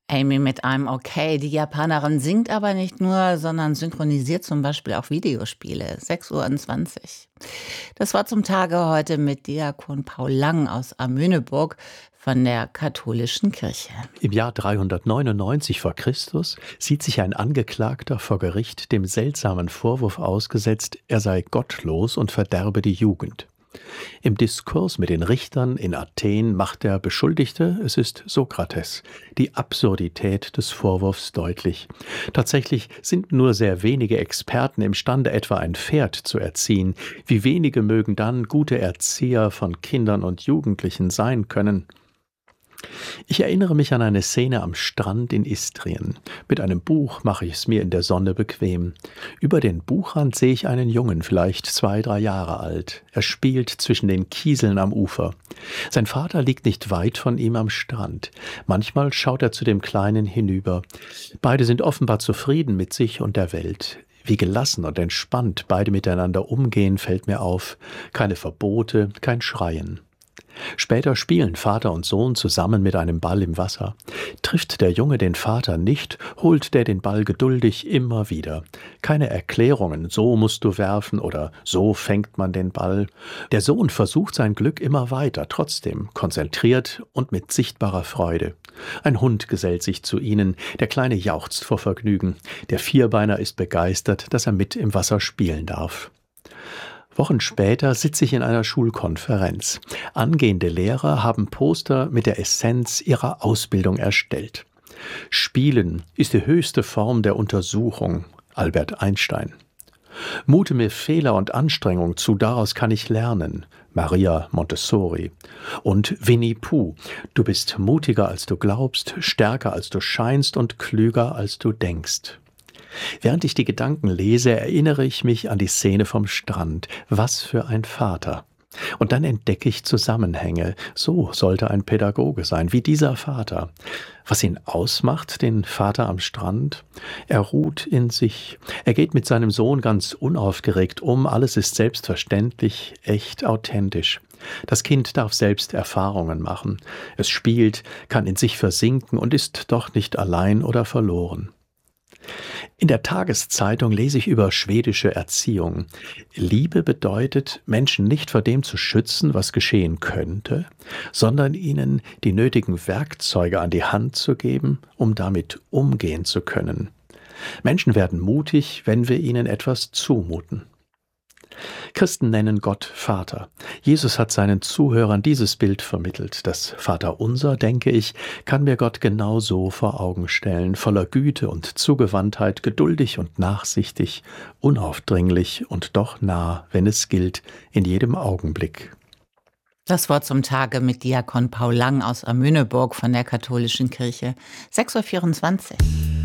Amy mit I'm okay. Die Japanerin singt aber nicht nur, sondern synchronisiert zum Beispiel auch Videospiele. 6:20 Uhr. Das war zum Tage heute mit Diakon Paul Lang aus Amöneburg von der katholischen Kirche. Im Jahr 399 vor Christus sieht sich ein Angeklagter vor Gericht dem seltsamen Vorwurf ausgesetzt, er sei gottlos und verderbe die Jugend. Im Diskurs mit den Richtern in Athen macht der Beschuldigte, es ist Sokrates, die Absurdität des Vorwurfs deutlich. Tatsächlich sind nur sehr wenige Experten imstande, etwa ein Pferd zu erziehen. Wie wenige mögen dann gute Erzieher von Kindern und Jugendlichen sein können? Ich erinnere mich an eine Szene am Strand in Istrien. Mit einem Buch mache ich es mir in der Sonne bequem. Über den Buchrand sehe ich einen Jungen, vielleicht 2, 3 Jahre alt. Er spielt zwischen den Kieseln am Ufer. Sein Vater liegt nicht weit von ihm am Strand. Manchmal schaut er zu dem Kleinen hinüber. Beide sind offenbar zufrieden mit sich und der Welt. Wie gelassen und entspannt beide miteinander umgehen, fällt mir auf. Keine Verbote, kein Schreien. Später spielen Vater und Sohn zusammen mit einem Ball im Wasser. Trifft der Junge den Vater nicht, holt der den Ball geduldig immer wieder. Keine Erklärungen, so musst du werfen oder so fängt man den Ball. Der Sohn versucht sein Glück immer weiter, trotzdem konzentriert und mit sichtbarer Freude. Ein Hund gesellt sich zu ihnen, der Kleine jauchzt vor Vergnügen. Der Vierbeiner ist begeistert, dass er mit im Wasser spielen darf. Wochen später sitze ich in einer Schulkonferenz. Angehende Lehrer haben Poster mit der Essenz ihrer Ausbildung erstellt. Spielen ist die höchste Form der Untersuchung, Albert Einstein. Mute mir Fehler und Anstrengung zu, daraus kann ich lernen, Maria Montessori. Und Winnie Pooh, du bist mutiger als du glaubst, stärker als du scheinst und klüger als du denkst. Während ich die Gedanken lese, erinnere ich mich an die Szene vom Strand. Was für ein Vater! Und dann entdecke ich Zusammenhänge. So sollte ein Pädagoge sein, wie dieser Vater. Was ihn ausmacht, den Vater am Strand? Er ruht in sich. Er geht mit seinem Sohn ganz unaufgeregt um. Alles ist selbstverständlich, echt, authentisch. Das Kind darf selbst Erfahrungen machen. Es spielt, kann in sich versinken und ist doch nicht allein oder verloren. In der Tageszeitung lese ich über schwedische Erziehung. Liebe bedeutet, Menschen nicht vor dem zu schützen, was geschehen könnte, sondern ihnen die nötigen Werkzeuge an die Hand zu geben, um damit umgehen zu können. Menschen werden mutig, wenn wir ihnen etwas zumuten. Christen nennen Gott Vater. Jesus hat seinen Zuhörern dieses Bild vermittelt. Das Vaterunser, denke ich, kann mir Gott genau so vor Augen stellen, voller Güte und Zugewandtheit, geduldig und nachsichtig, unaufdringlich und doch nah, wenn es gilt, in jedem Augenblick. Das Wort zum Tage mit Diakon Paul Lang aus Amöneburg von der katholischen Kirche. 6:24 Uhr.